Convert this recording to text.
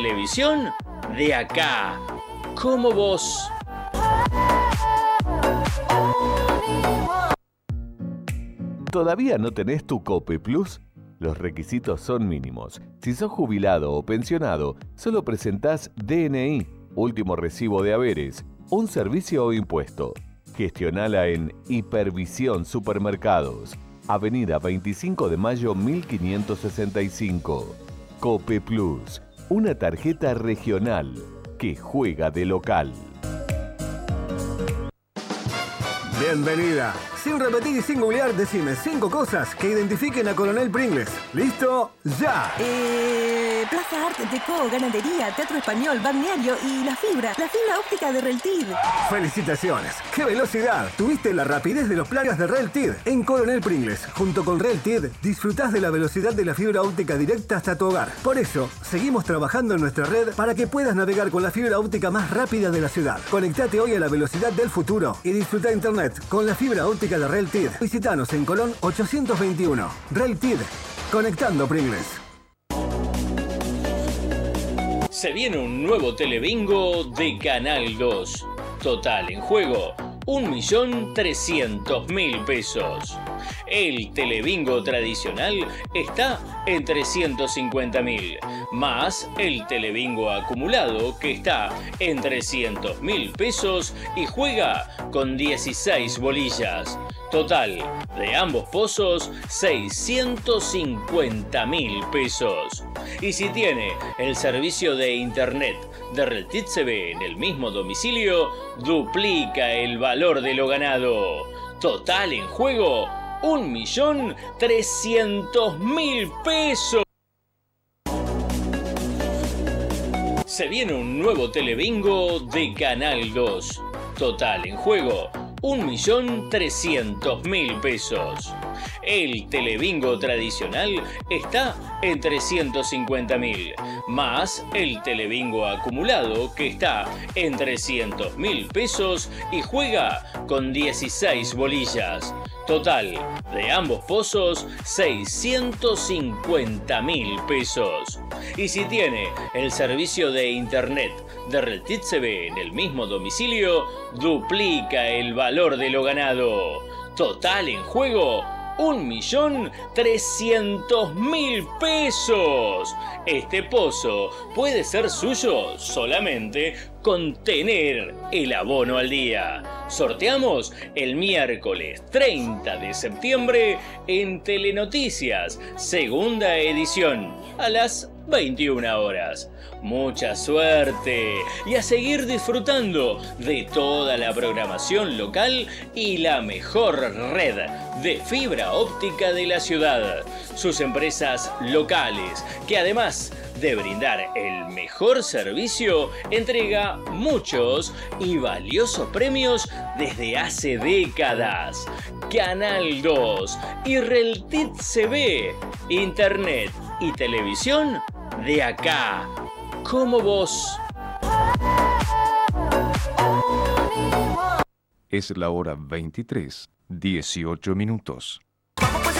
televisión de acá, como vos. ¿Todavía no tenés tu Cope Plus? Los requisitos son mínimos. Si sos jubilado o pensionado, solo presentás DNI, último recibo de haberes, un servicio o impuesto. Gestionala en Hipervisión Supermercados, Avenida 25 de Mayo 1565. Cope Plus, una tarjeta regional que juega de local. Bienvenida. Sin repetir y sin googlear, decime 5 cosas que identifiquen a Coronel Pringles. ¿Listo? ¡Ya! Plaza Art, Deco, ganadería, teatro español, balneario y la fibra óptica de Reltid. ¡Felicitaciones! ¡Qué velocidad! Tuviste la rapidez de los plagas de Reltid. En Coronel Pringles, junto con Reltid, disfrutás de la velocidad de la fibra óptica directa hasta tu hogar. Por eso, seguimos trabajando en nuestra red para que puedas navegar con la fibra óptica más rápida de la ciudad. Conectate hoy a la velocidad del futuro y disfruta internet con la fibra óptica de Reltid. Visítanos en Colón 821. Reltid, conectando Pringles. Se viene un nuevo telebingo de Canal 2. Total en juego, 1.300.000 pesos. El telebingo tradicional está en 350.000, más el telebingo acumulado que está en 300.000 pesos y juega con 16 bolillas. Total de ambos pozos, 650.000 pesos. Y si tiene el servicio de internet de Reltid CB en el mismo domicilio, duplica el valor de lo ganado. Total en juego, 1.300.000 pesos. Se viene un nuevo telebingo de Canal 2. Total en juego, 1.300.000 pesos. El telebingo tradicional está en 350.000, más el telebingo acumulado que está en 300.000 pesos y juega con 16 bolillas. Total de ambos pozos, 650.000 pesos. Y si tiene el servicio de internet de Reltid CB en el mismo domicilio, duplica el valor de lo ganado. Total en juego, 1.300.000 pesos. Este pozo puede ser suyo solamente con tener el abono al día. Sorteamos el miércoles 30 de septiembre en Telenoticias, segunda edición, a las 21 horas. Mucha suerte y a seguir disfrutando de toda la programación local y la mejor red de fibra óptica de la ciudad. Sus empresas locales, que además de brindar el mejor servicio, entrega muchos y valiosos premios desde hace décadas. Canal 2 y Reltid CB, internet y televisión de acá, como vos. Es la hora 23:18.